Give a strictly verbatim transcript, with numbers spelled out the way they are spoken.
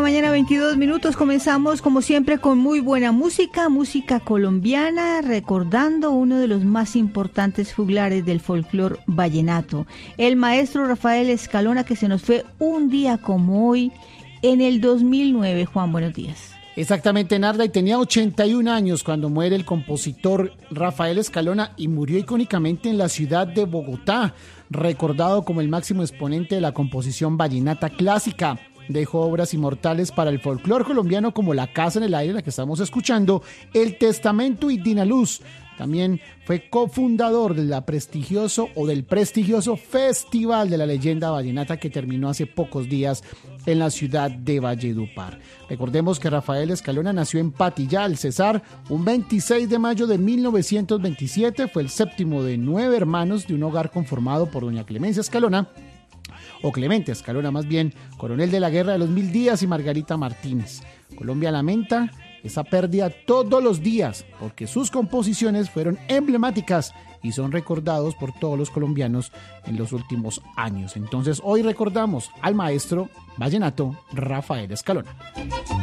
mañana, veintidós minutos. Comenzamos como siempre con muy buena música, música colombiana, recordando uno de los más importantes juglares del folclore vallenato, el maestro Rafael Escalona, que se nos fue un día como hoy en el dos mil nueve. Juan, buenos días. Exactamente, Narda, y tenía ochenta y un años cuando muere el compositor Rafael Escalona y murió icónicamente en la ciudad de Bogotá, recordado como el máximo exponente de la composición vallenata clásica. Dejó obras inmortales para el folclore colombiano como La Casa en el Aire, la que estamos escuchando, El Testamento y Dinaluz. También fue cofundador de la prestigioso o del prestigioso Festival de la Leyenda Vallenata que terminó hace pocos días en la ciudad de Valledupar. Recordemos que Rafael Escalona nació en Patillá, el Cesar, un veintiséis de mayo de mil novecientos veintisiete. Fue el séptimo de nueve hermanos de un hogar conformado por doña Clemencia Escalona, o Clemente Escalona más bien, coronel de la Guerra de los Mil Días, y Margarita Martínez. Colombia lamenta esa pérdida todos los días porque sus composiciones fueron emblemáticas y son recordados por todos los colombianos en los últimos años. Entonces hoy recordamos al maestro vallenato Rafael Escalona.